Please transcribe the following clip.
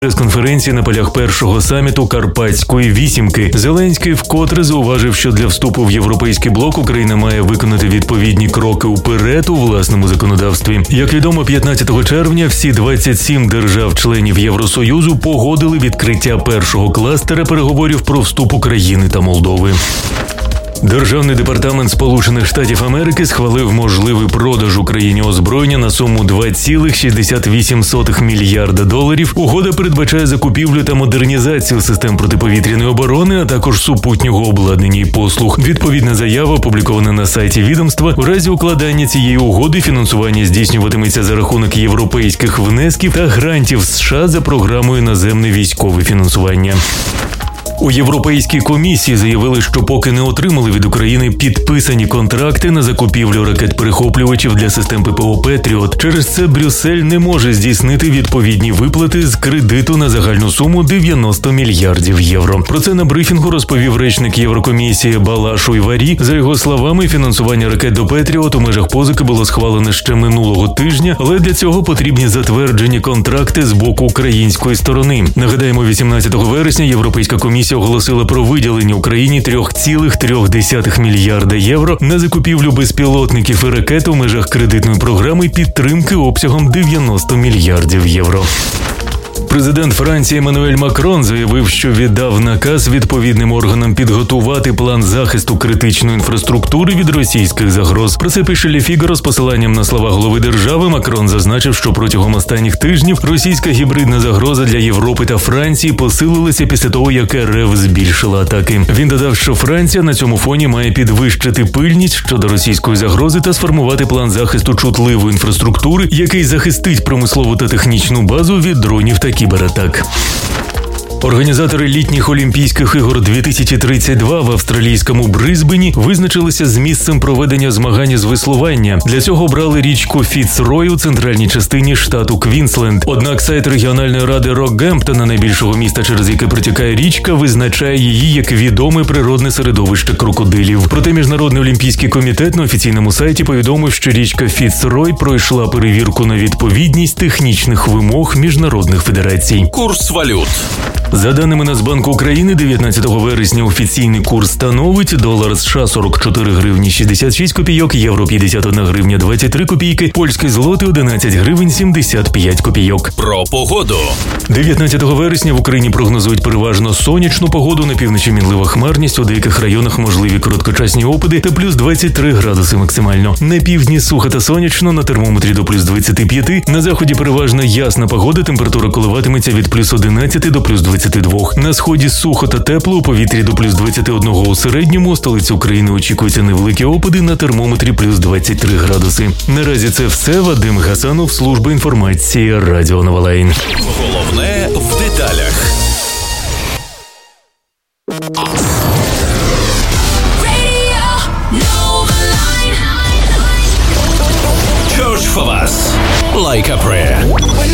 Прес-конференції на полях першого саміту Карпатської вісімки Зеленський вкотре зауважив, що для вступу в європейський блок Україна має виконати відповідні кроки уперед у власному законодавстві. Як відомо, 15 червня всі 27 держав-членів Євросоюзу погодили відкриття першого кластера переговорів про вступ України та Молдови. Державний департамент Сполучених Штатів Америки схвалив можливий продаж Україні озброєння на суму $2,68 мільярда. Угода передбачає закупівлю та модернізацію систем протиповітряної оборони, а також супутнього обладнання і послуг. Відповідна заява опублікована на сайті відомства. У разі укладання цієї угоди фінансування здійснюватиметься за рахунок європейських внесків та грантів США за програмою «Наземне військове фінансування». У Європейській комісії заявили, що поки не отримали від України підписані контракти на закупівлю ракет-перехоплювачів для систем ППО «Петріот». Через це Брюссель не може здійснити відповідні виплати з кредиту на загальну суму 90 мільярдів євро. Про це на брифінгу розповів речник Єврокомісії Балаш Уйварі. За його словами, фінансування ракет до «Петріот» у межах позики було схвалене ще минулого тижня, але для цього потрібні затверджені контракти з боку української сторони. Нагадаємо, 18 вересня Європейська комісія оголосила про виділення Україні 3,3 мільярда євро на закупівлю безпілотників і ракет у межах кредитної програми підтримки обсягом 90 мільярдів євро. Президент Франції Еммануель Макрон заявив, що віддав наказ відповідним органам підготувати план захисту критичної інфраструктури від російських загроз. Про це пише Le Figaro з посиланням на слова голови держави. Макрон зазначив, що протягом останніх тижнів російська гібридна загроза для Європи та Франції посилилася після того, як РФ збільшила атаки. Він додав, що Франція на цьому фоні має підвищити пильність щодо російської загрози та сформувати план захисту чутливої інфраструктури, який захистить промислову та технічну базу від дронів та кібератак. Організатори літніх Олімпійських ігор 2032 в австралійському Брисбені визначилися з місцем проведення змагань з веслування. Для цього обрали річку Фіцрой у центральній частині штату Квінсленд. Однак сайт регіональної ради Рокгемптона, найбільшого міста, через яке протікає річка, визначає її як відоме природне середовище крокодилів. Проте Міжнародний олімпійський комітет на офіційному сайті повідомив, що річка Фіцрой пройшла перевірку на відповідність технічних вимог міжнародних федерацій. Курс валют. За даними Нацбанку України, 19 вересня офіційний курс становить долар США 44 гривні 66 копійок, євро 51 гривня 23 копійки, польський злотий 11 гривень 75 копійок. Про погоду. 19 вересня в Україні прогнозують переважно сонячну погоду, на півночі мінлива хмарність, у деяких районах можливі короткочасні опади та плюс 23 градуси максимально. На півдні сухо та сонячно, на термометрі до плюс 25, на заході переважно ясна погода, температура коливатиметься від плюс 11 до плюс 22. На сході сухо та тепло, у повітрі до плюс 21 у середньому, у столиці України очікуються невеликі опади, на термометрі плюс 23 градуси. Наразі це все. Вадим Гасанов, служба інформації, Радіо Нова Лайн. Головне в деталях. Church for us, like a prayer.